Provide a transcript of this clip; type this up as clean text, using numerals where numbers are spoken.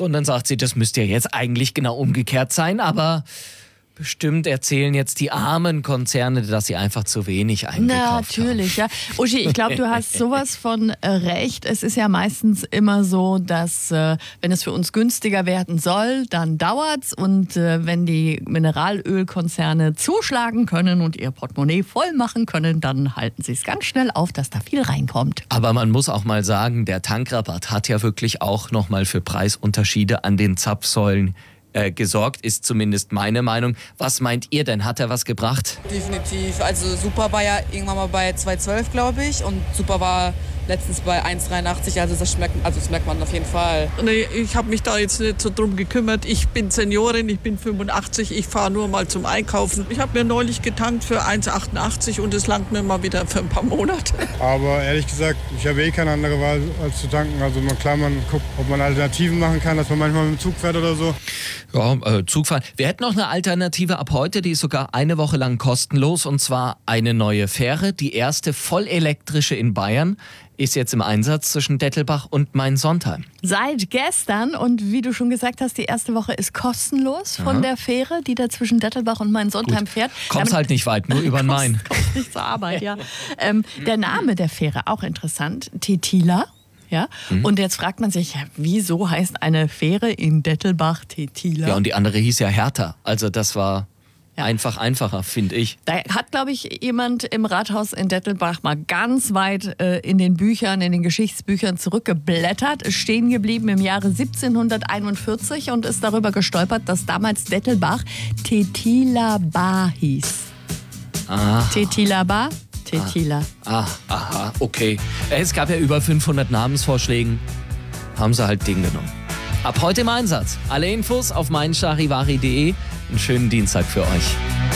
Sondern sagt sie, das müsste ja jetzt eigentlich genau umgekehrt sein, aber bestimmt erzählen jetzt die armen Konzerne, dass sie einfach zu wenig eingekauft Natürlich, ja. Uschi, ich glaube, du hast sowas von recht. Es ist ja meistens immer so, dass wenn es für uns günstiger werden soll, dann dauert's. Und wenn die Mineralölkonzerne zuschlagen können und ihr Portemonnaie voll machen können, dann halten sie es ganz schnell auf, dass da viel reinkommt. Aber man muss auch mal sagen, der Tankrabatt hat ja wirklich auch nochmal für Preisunterschiede an den Zapfsäulen gesorgt, ist zumindest meine Meinung. Was meint ihr denn? Hat er was gebracht? Definitiv. Also Super war ja irgendwann mal bei 2,12, glaube ich. Und Super war letztens bei 1,83. Also das merkt man auf jeden Fall. Nee, ich habe mich da jetzt nicht so drum gekümmert. Ich bin Seniorin, ich bin 85. Ich fahre nur mal zum Einkaufen. Ich habe mir neulich getankt für 1,88 und es langt mir mal wieder für ein paar Monate. Aber ehrlich gesagt, ich habe keine andere Wahl als zu tanken. Also man guckt, ob man Alternativen machen kann, dass man manchmal mit dem Zug fährt oder so. Ja, Zugfahren. Wir hätten noch eine Alternative ab heute, die ist sogar eine Woche lang kostenlos, und zwar eine neue Fähre. Die erste vollelektrische in Bayern ist jetzt im Einsatz zwischen Dettelbach und Mainz-Sontheim. Seit gestern, und wie du schon gesagt hast, die erste Woche ist kostenlos von der Fähre, die da zwischen Dettelbach und Mainz-Sontheim fährt. Kommst halt nicht weit, nur über den Main. Kommst nicht zur Arbeit, ja. Der Name der Fähre, auch interessant, Tetila. Ja? Und jetzt fragt man sich, wieso heißt eine Fähre in Dettelbach Tetila? Ja, und die andere hieß ja Hertha. Also das war einfacher, finde ich. Da hat, glaube ich, jemand im Rathaus in Dettelbach mal ganz weit in den Geschichtsbüchern zurückgeblättert, ist stehen geblieben im Jahre 1741 und ist darüber gestolpert, dass damals Dettelbach Tetila-Bar hieß. Aha. Tetila-Bar? Tetila. Aha, okay. Es gab ja über 500 Namensvorschläge. Haben sie halt den genommen. Ab heute im Einsatz. Alle Infos auf meincharivari.de. Einen schönen Dienstag für euch.